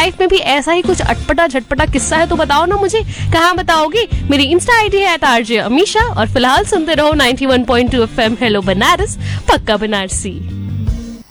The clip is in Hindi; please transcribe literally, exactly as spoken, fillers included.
लाइफ में भी ऐसा ही कुछ अटपटा झटपटा किस्सा है तो बताओ ना मुझे, कहाँ बताओगी? मेरी इंस्टा आईडी है एट आरजे अमीशा। और फिलहाल सुनते रहो ninety one point two FM hello Banaras, पक्का बनारसी।